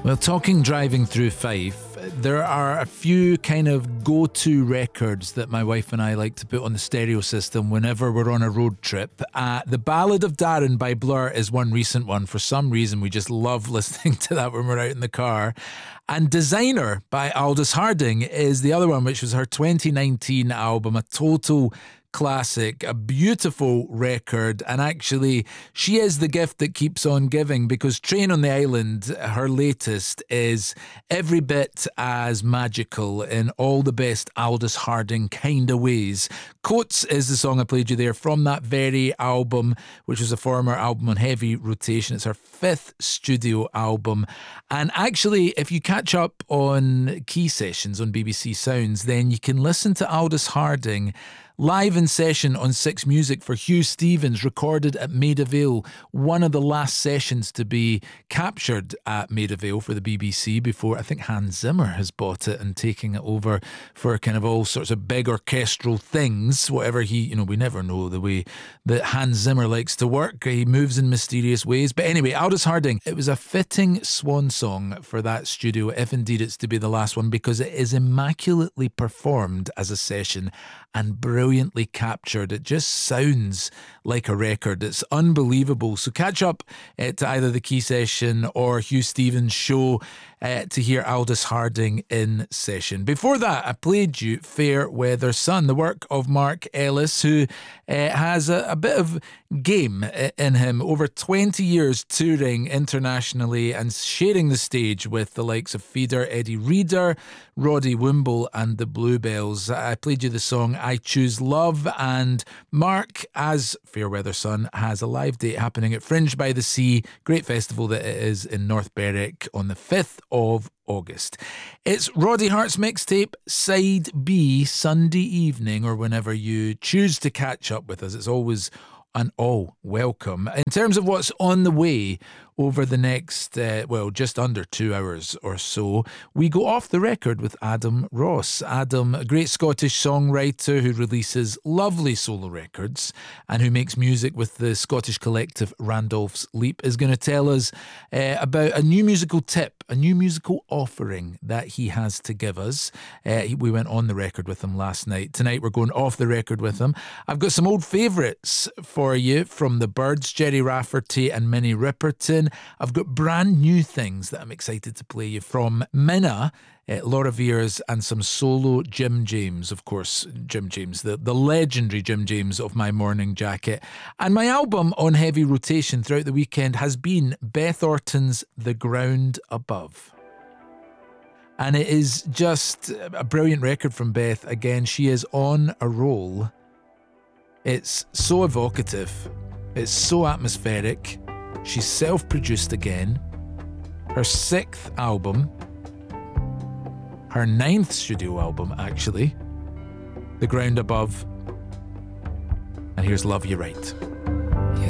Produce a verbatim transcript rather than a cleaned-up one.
Well, talking driving through Fife, there are a few kind of go-to records that my wife and I like to put on the stereo system whenever we're on a road trip. Uh, the Ballad of Darren by Blur is one recent one. For some reason, we just love listening to that when we're out in the car. And Designer by Aldous Harding is the other one, which was her twenty nineteen album, a total classic, a beautiful record. And actually, she is the gift that keeps on giving, because Train on the Island, her latest, is every bit as magical in all the best Aldous Harding kind of ways. Coats is the song I played you there from that very album, which was a former album on Heavy Rotation. It's her fifth studio album. And actually, if you catch up on Key Sessions on B B C Sounds, then you can listen to Aldous Harding live in session on Six Music for Hugh Stevens, recorded at Maida Vale, one of the last sessions to be captured at Maida Vale for the B B C before I think Hans Zimmer has bought it and taking it over for kind of all sorts of big orchestral things, whatever he, you know, we never know the way that Hans Zimmer likes to work. He moves in mysterious ways. But anyway, Aldous Harding, it was a fitting swan song for that studio, if indeed it's to be the last one, because it is immaculately performed as a session and brilliantly captured. It just sounds like a record. It's unbelievable. So catch up uh, to either the Key Session or Hugh Stevens' show uh, to hear Aldous Harding in session. Before that, I played you Fair Weather Sun, the work of Mark Ellis, who uh, has a, a bit of game in him. Over twenty years touring internationally and sharing the stage with the likes of Feeder, Eddie Reader, Roddy Wimble and the Bluebells. I played you the song I Choose Love, and Mark, as Fairweather Sun, has a live date happening at Fringe by the Sea, great festival that it is in North Berwick, on the fifth of August. It's Roddy Hart's mixtape Side B, Sunday evening, or whenever you choose to catch up with us. It's always an all welcome. In terms of what's on the way over the next, uh, well, just under two hours or so, we go off the record with Adam Ross. Adam, a great Scottish songwriter who releases lovely solo records and who makes music with the Scottish collective Randolph's Leap, is going to tell us uh, about a new musical tip, a new musical offering that he has to give us. Uh, we went on the record with him last night. Tonight we're going off the record with him. I've got some old favourites for you from the Byrds, Jerry Rafferty and Minnie Ripperton. I've got brand new things that I'm excited to play you from Minna, uh, Laura Veers, and some solo Jim James, of course, Jim James, the, the legendary Jim James of My Morning Jacket. And my album on Heavy Rotation throughout the weekend has been Beth Orton's The Ground Above. And it is just a brilliant record from Beth. Again, she is on a roll. It's so evocative. It's so atmospheric. She's self-produced again. Her sixth album. Her ninth studio album, actually. The Ground Above. And here's Love You Right.